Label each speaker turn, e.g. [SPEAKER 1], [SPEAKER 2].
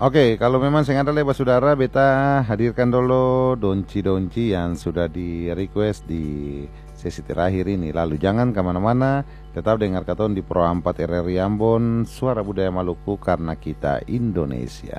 [SPEAKER 1] Oke, kalau memang sengaja lepas saudara, beta hadirkan dulu donci-donci yang sudah di request di sesi terakhir ini. Lalu jangan kemana-mana, tetap dengar katon di Pro 4 RRI Ambon, Suara Budaya Maluku karena kita Indonesia.